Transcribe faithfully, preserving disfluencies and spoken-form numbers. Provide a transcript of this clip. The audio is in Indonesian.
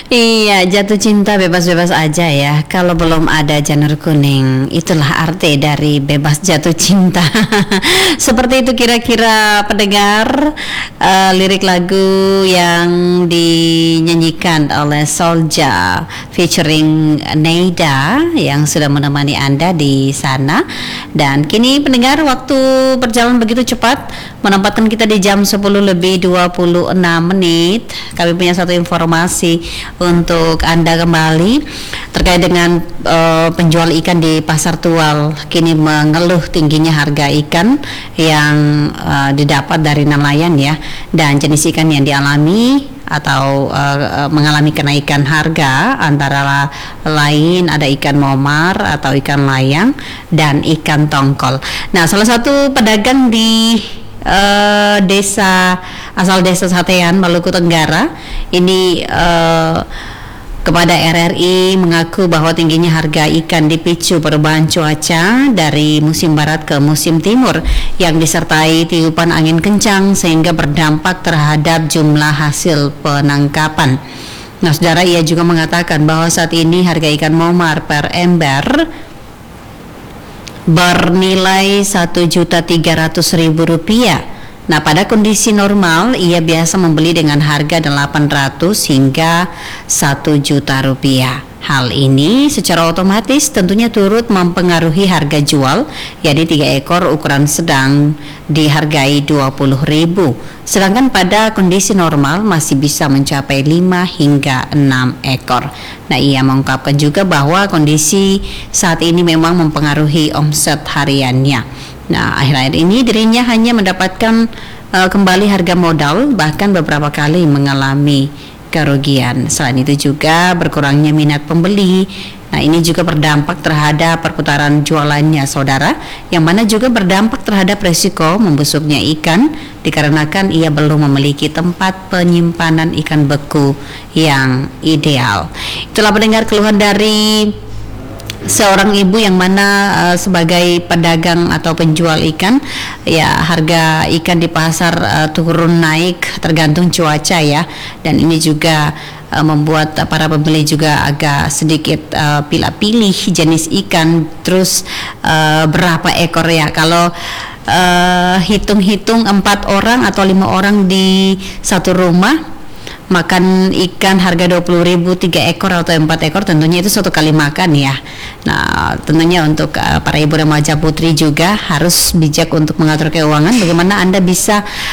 Iya, jatuh cinta bebas-bebas aja ya. Kalau belum ada janur kuning, itulah arti dari bebas jatuh cinta. Seperti itu kira-kira pendengar, eh, lirik lagu yang dinyanyikan oleh Solja featuring Neida yang sudah menemani Anda di sana. Dan kini pendengar, waktu berjalan begitu cepat, menempatkan kita di jam sepuluh lebih dua puluh enam menit. Kami punya satu informasi untuk Anda kembali terkait dengan uh, penjual ikan di Pasar Tual kini mengeluh tingginya harga ikan yang uh, didapat dari nelayan ya, dan jenis ikan yang dialami atau uh, mengalami kenaikan harga antara lain ada ikan momar atau ikan layang dan ikan tongkol. Nah, salah satu pedagang di Uh, desa asal desa Satean, Maluku Tenggara ini uh, kepada R R I mengaku bahwa tingginya harga ikan dipicu perubahan cuaca dari musim barat ke musim timur yang disertai tiupan angin kencang sehingga berdampak terhadap jumlah hasil penangkapan. Nah, saudara, ia juga mengatakan bahwa saat ini harga ikan momar per ember bernilai satu juta tiga ratus ribu rupiah. Nah, pada kondisi normal ia biasa membeli dengan harga delapan ratus hingga satu juta rupiah. Hal ini secara otomatis tentunya turut mempengaruhi harga jual, yakni tiga ekor ukuran sedang dihargai dua puluh ribu, sedangkan pada kondisi normal masih bisa mencapai lima hingga enam ekor. Nah, ia mengungkapkan juga bahwa kondisi saat ini memang mempengaruhi omset hariannya. Nah, akhir-akhir ini dirinya hanya mendapatkan uh, kembali harga modal, bahkan beberapa kali mengalami kerugian. Selain itu juga berkurangnya minat pembeli. Nah, ini juga berdampak terhadap perputaran jualannya, saudara, yang mana juga berdampak terhadap resiko membusuknya ikan dikarenakan ia belum memiliki tempat penyimpanan ikan beku yang ideal. Itulah pendengar keluhan dari seorang ibu yang mana uh, sebagai pedagang atau penjual ikan, ya harga ikan di pasar uh, turun naik tergantung cuaca ya, dan ini juga uh, membuat uh, para pembeli juga agak sedikit uh, pilih-pilih jenis ikan, terus uh, berapa ekor ya. Kalau uh, hitung-hitung empat orang atau lima orang di satu rumah makan ikan harga dua puluh ribu, tiga ekor atau empat ekor, tentunya itu satu kali makan ya. Nah, tentunya untuk uh, para ibu remaja putri juga harus bijak untuk mengatur keuangan, bagaimana Anda bisa